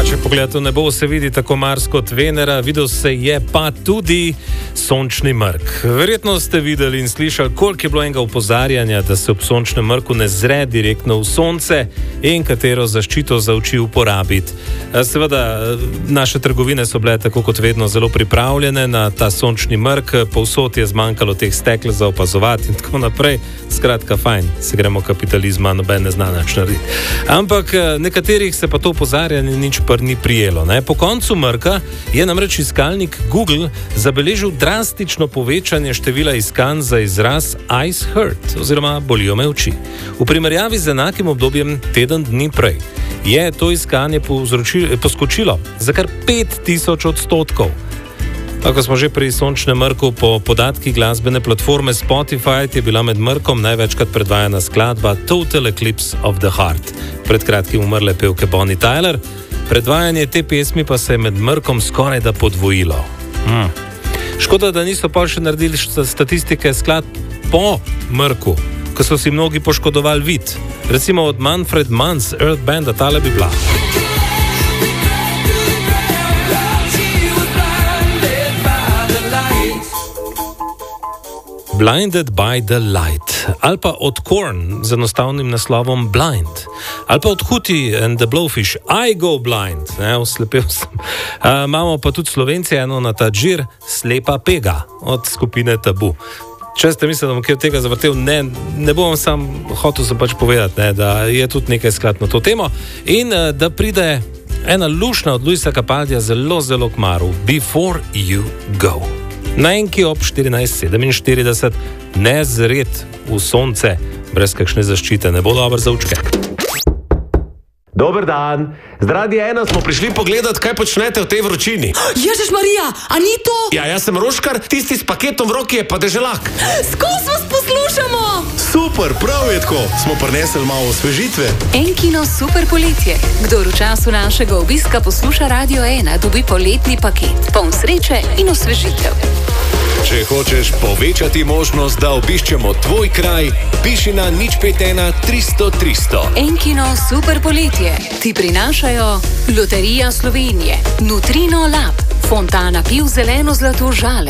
Če pogledate v nebo, se vidi tako Mars kot Venera, videl se je pa tudi sončni mrk. Verjetno ste videli in slišali, koliko je bilo enega opozarjanja, da se ob sončnem mrku ne zre direktno v sonce in katero zaščito za oči uporabiti. Seveda, naše trgovine so bile tako kot vedno zelo pripravljene na ta sončni mrk, povsod je zmanjkalo teh stekel za opazovati in tako naprej. Skratka, fajn, se gremo kapitalizma, noben ne zna nič narediti. Ampak nekaterih se pa to opozarjanje nič ni prijelo. Ne? Po koncu mrka je namreč iskalnik Google zabeležil drastično povečanje števila iskanj za izraz eyes hurt, oziroma bolijo me oči. V primerjavi z enakim obdobjem teden dni prej je to iskanje poskočilo za kar 5000%. Ako smo že pri sončnem mrku, po podatkih glasbene platforme Spotify je bila med mrkom največkrat predvajana skladba Total Eclipse of the Heart, pred kratkim umrle pevke Bonnie Tyler. Predvajanje te pesmi pa se je med mrkom skoraj da podvojilo. Škoda, da niso pa še naredili statistike skladb po mrku, ko so si mnogi poškodovali vid. Recimo od Manfred Mann's Earth Banda tale bi bila. Blinded by the Light, ali pa od Korn z enostavnim naslovom Blind, ali pa od Hootie and the Blowfish I Go Blind, oslepel sem. Imamo pa tudi Slovenci eno na ta džir, Slepa pega od skupine Tabu. Če ste mislili, da bom kaj od tega zavrtel, ne bom sam, hotel sem pač povedati, da je tudi nekaj skladb na to temo in da pride ena lušna od Luisa Capaldija zelo, zelo kmaru, Before You Go. Na enki ob 14:47, ne zred v sonce, brez kakšne zaščite, ne bo dober za učke. Dober dan, z Radia 1 smo prišli pogledat, kaj počnete v tej vročini. Ježiš Marija, a ni to? Ja, jaz sem Roškar, tisti s paketom v roki je pa deželak. Skozi vas poslušamo! Super, prav je tako, smo prinesli malo osvežitve. Enkino super poletje. Kdor v času našega obiska posluša Radio 1, dobi poletni paket, poln sreče in osvežitev. Če hočeš povečati možnost, da obiščemo tvoj kraj, piši na 051 300 300. Enkino super poletje ti prinašajo Loterija Slovenije, Nutrino Lab, Fontana piv zeleno zlato žale,